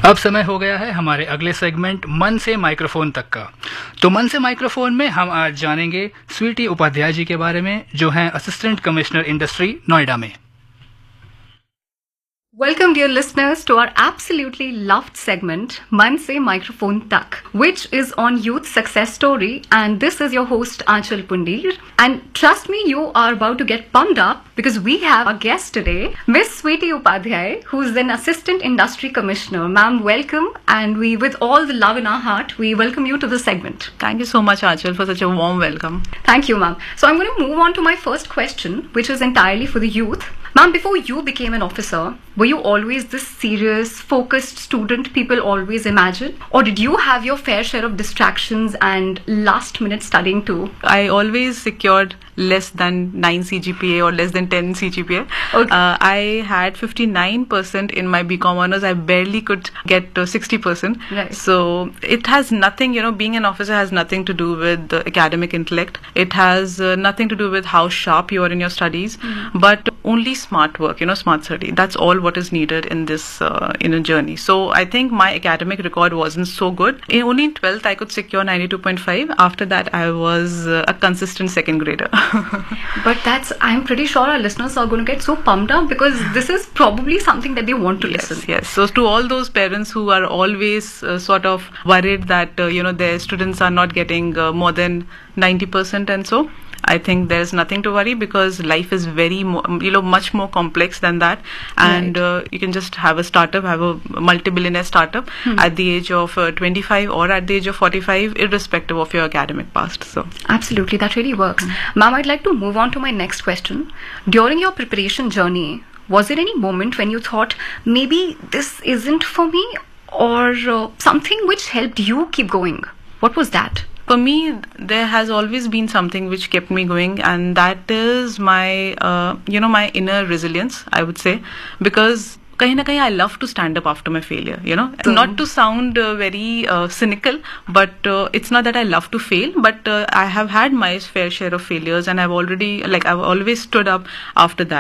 अब समय हो गया है हमारे अगले सेगमेंट मन से माइक्रोफोन तक का। तो मन से माइक्रोफोन में हम आज जानेंगे स्वीटी उपाध्याय जी के बारे में, जो हैं असिस्टेंट कमिश्नर इंडस्ट्री नोएडा में। Welcome dear listeners to our absolutely loved segment Man Se Microphone Tak, which is on youth success story, and this is your host Aanchal Pundir. And trust me, you are about to get pumped up because we have our guest today, Miss Sweety Upadhyay, who is an assistant industry commissioner. Ma'am, welcome, and we, with all the love in our heart, we welcome you to the segment. Thank you so much, Aanchal, for such a warm welcome. Thank you, ma'am. So I'm going to move on to my first question, which is entirely for the youth. Ma'am, before you became an officer, were you always this serious, focused student people always imagine? Or did you have your fair share of distractions and last-minute studying too? I always secured less than 9 CGPA or less than 10 CGPA. Okay. I had 59% in my BCom honors. I barely could get 60%. Right. So it has nothing, being an officer has nothing to do with the academic intellect. It has nothing to do with how sharp you are in your studies, but only smart work, smart study. That's all what is needed in this in a journey. So I think my academic record wasn't so good. Only in 12th I could secure 92.5. After that I was a consistent second grader. But I'm pretty sure our listeners are going to get so pumped up because this is probably something that they want to listen. Yes. So to all those parents who are always sort of worried that, their students are not getting more than 90% and so, I think there's nothing to worry because life is very, much more complex than that. And you can just have a startup, have a multi-billionaire startup at the age of 25 or at the age of 45, irrespective of your academic past. So absolutely, that really works. Ma'am, I'd like to move on to my next question. During your preparation journey, was there any moment when you thought maybe this isn't for me, or something which helped you keep going? What was that? For me, there has always been something which kept me going, and that is my, my inner resilience, I would say, because kahin na kahin I love to stand up after my failure, Not to sound very cynical, but it's not that I love to fail, but I have had my fair share of failures, and I've always stood up after that.